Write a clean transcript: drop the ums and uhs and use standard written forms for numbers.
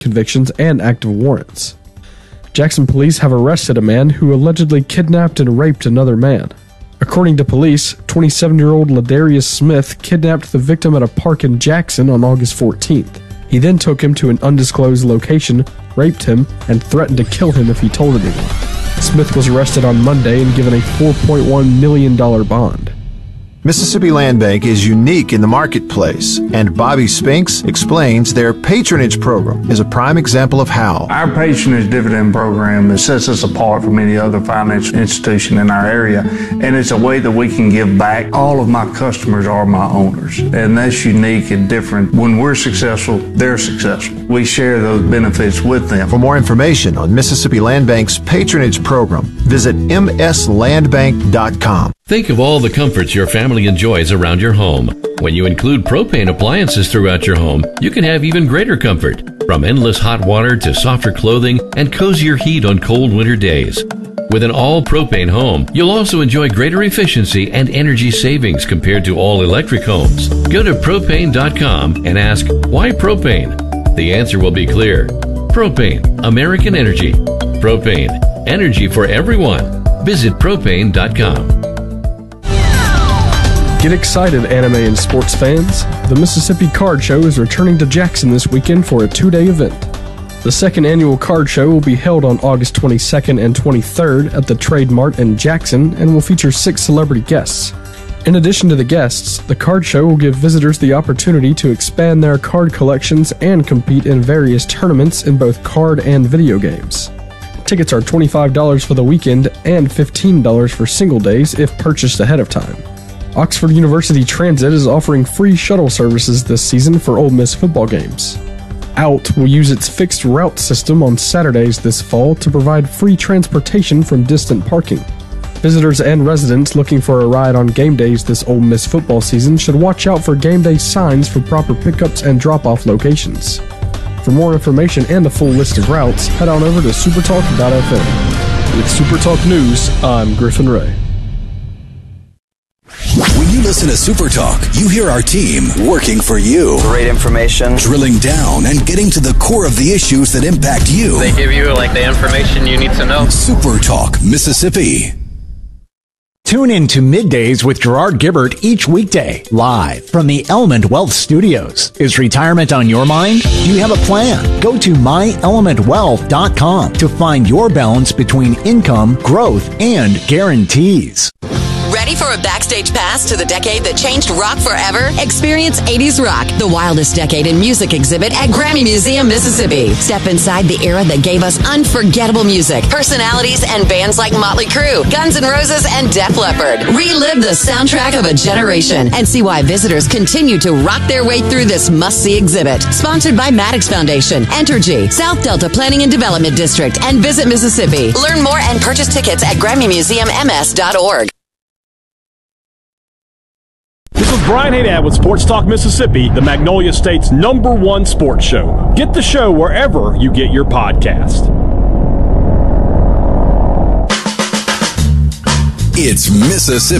convictions and active warrants. Jackson police have arrested a man who allegedly kidnapped and raped another man. According to police, 27-year-old Ladarius Smith kidnapped the victim at a park in Jackson on August 14th. He then took him to an undisclosed location, raped him, and threatened to kill him if he told anyone. Smith was arrested on Monday and given a $4.1 million bond. Mississippi Land Bank is unique in the marketplace, and Bobby Spinks explains their patronage program is a prime example of how. Our patronage dividend program sets us apart from any other financial institution in our area, and it's a way that we can give back. All of my customers are my owners, and that's unique and different. When we're successful, they're successful. We share those benefits with them. For more information on Mississippi Land Bank's patronage program, visit mslandbank.com. Think of all the comforts your family enjoys around your home. When you include propane appliances throughout your home, you can have even greater comfort, from endless hot water to softer clothing and cozier heat on cold winter days. With an all-propane home, you'll also enjoy greater efficiency and energy savings compared to all-electric homes. Go to propane.com and ask, why propane? The answer will be clear. Propane, American Energy. Propane, energy for everyone. Visit propane.com. Get excited, anime and sports fans. The Mississippi Card Show is returning to Jackson this weekend for a 2-day event. The second annual card show will be held on August 22nd and 23rd at the Trade Mart in Jackson and will feature 6 celebrity guests. In addition to the guests, the card show will give visitors the opportunity to expand their card collections and compete in various tournaments in both card and video games. Tickets are $25 for the weekend and $15 for single days if purchased ahead of time. Oxford University Transit is offering free shuttle services this season for Ole Miss football games. OUT will use its fixed route system on Saturdays this fall to provide free transportation from distant parking. Visitors and residents looking for a ride on game days this Ole Miss football season should watch out for game day signs for proper pickups and drop-off locations. For more information and a full list of routes, head on over to supertalk.fm. With Supertalk News, I'm Griffin Ray. When you listen to Super Talk, you hear our team working for you. Great information. Drilling down and getting to the core of the issues that impact you. They give you the information you need to know. Super Talk, Mississippi. Tune in to Middays with Gerard Gibbert each weekday, live from the Element Wealth Studios. Is retirement on your mind? Do you have a plan? Go to myelementwealth.com to find your balance between income, growth, and guarantees. Ready for a backstage pass to the decade that changed rock forever? Experience 80s Rock, the wildest decade in music exhibit at Grammy Museum, Mississippi. Step inside the era that gave us unforgettable music, personalities, and bands like Motley Crue, Guns N' Roses, and Def Leppard. Relive the soundtrack of a generation and see why visitors continue to rock their way through this must-see exhibit. Sponsored by Maddox Foundation, Entergy, South Delta Planning and Development District, and Visit Mississippi. Learn more and purchase tickets at GrammyMuseumMS.org. This is Brian Haydad with Sports Talk Mississippi, the Magnolia State's #1 sports show. Get the show wherever you get your podcast. It's Mississippi